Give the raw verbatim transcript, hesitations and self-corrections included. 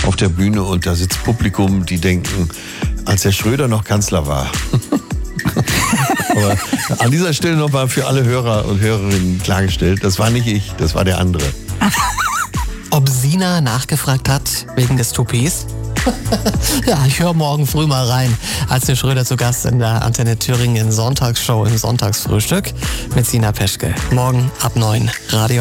auf der Bühne und da sitzt Publikum, die denken, als Herr Schröder noch Kanzler war. Aber an dieser Stelle nochmal für alle Hörer und Hörerinnen klargestellt, das war nicht ich, das war der andere. Ob Sina nachgefragt hat wegen des Tupis? Ja, ich höre morgen früh mal rein, als der Schröder zu Gast in der Antenne Thüringen Sonntagsshow im Sonntagsfrühstück mit Sina Peschke. Morgen ab neun, Radio